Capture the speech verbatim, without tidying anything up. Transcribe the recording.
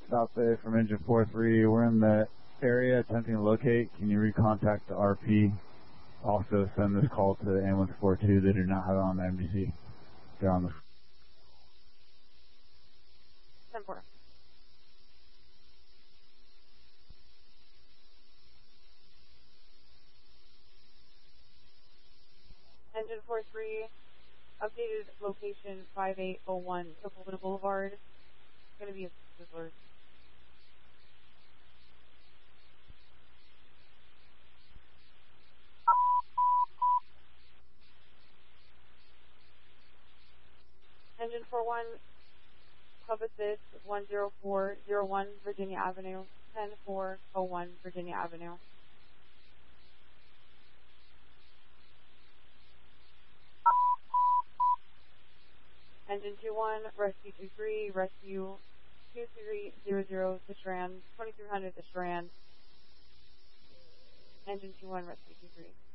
South Bay from engine four three. We're in the area attempting to locate. Can you recontact the R P? Also send this call to the ambulance four two. They do not have it on the M D C. They're on the... ten four. Engine four three, updated location five eight oh one, Sepulveda Boulevard. It's going to be a Sizzler. Engine four one, Pub Assist one zero four zero one Virginia Avenue, ten four oh one Virginia Avenue. Engine two one, Rescue two three, Rescue two three zero zero, The Strand, twenty-three hundred The Strand. Engine two one, Rescue two three.